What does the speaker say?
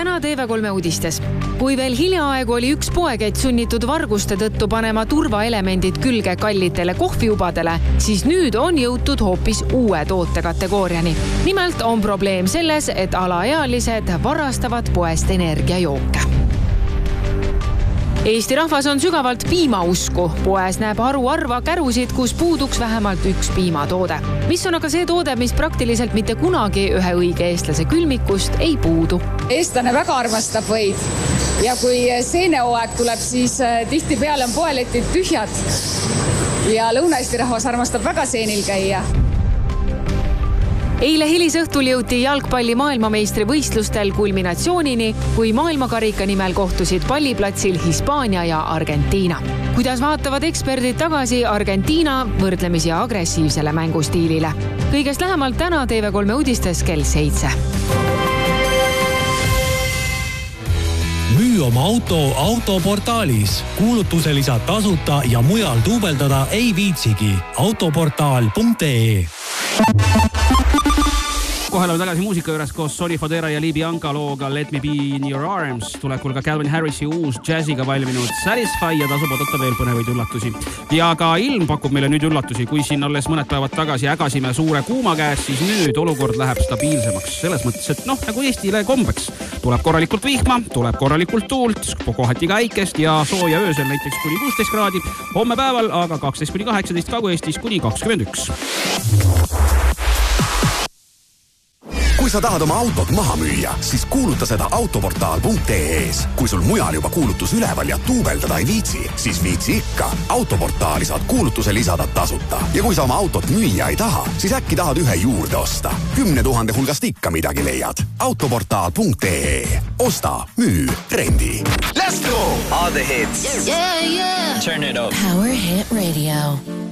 täna TV3 uudistes. Kui veel hiljaaegu oli üks poekett sunnitud varguste tõttu panema turvaelemendid külge kallitele kohvijubadele, siis nüüd on jõutud hoopis uue tootekategooriani. Nimelt on probleem selles, et alaealised varastavad poest energiajooke. Eesti rahvas on sügavalt piimausku. Poes näeb haruarva kärusid, kus puuduks vähemalt üks piimatoode. Mis on aga see toode, mis praktiliselt mitte kunagi ühe õige eestlase külmikust ei puudu? Eestlane väga armastab võid. Ja kui seenehooaeg tuleb, siis tihti peale on poeletid tühjad. Ja Lõuna-Eesti rahvas armastab väga seenil käia. Eile hilisõhtul jõuti jalgpalli maailmameistri võistlustel kulminatsioonini, kui maailmakarika nimel kohtusid palliplatsil Hispaania ja Argentiina. Kuidas vaatavad eksperdid tagasi Argentiina võrdlemisi agressiivsele mängustiilile? Kõigest lähemalt täna TV3 uudistes kell 7. Müü oma auto autoportaalis. Kuulutuse lisad tasuta ja mujal duubeldada ei viitsigi. Autoportaal.ee. Kohe oleme tagasi muusika juures koos Sonny Fodera ja Lee Bianca looga Let Me Be In Your Arms. Tulekul ka Calvin Harrisi uus jazziga valminud Satisfy ja tasub oodata veel põnevaid üllatusi. Ja ka ilm pakub meile nüüd üllatusi. Kui siin alles mõned päevad tagasi ägasime suure kuuma käes, siis nüüd olukord läheb stabiilsemaks. Selles mõttes, et nagu Eestile kombeks. Tuleb korralikult vihma, tuleb korralikult tuult, kohati ka äikest ja sooja öösel näiteks kuni 16 kraadi. Homme päeval aga 12-18 Kagu-Eestis kuni 21. Kui sa tahad oma autot maha müüa, siis kuuluta seda autoportaal.ee-s. Kui sul mujal juba kuulutus üleval ja duubeldada ei viitsi, siis viitsi ikka. Autoportaali saad kuulutuse lisada tasuta. Ja kui sa oma autot müüa ei taha, siis äkki tahad ühe juurde osta. 10 000 hulgast ikka midagi leiad. Autoportaal.ee. Osta, müü, rendi. Let's go! All the hits. Yeah. Turn it up. Power Hit Radio.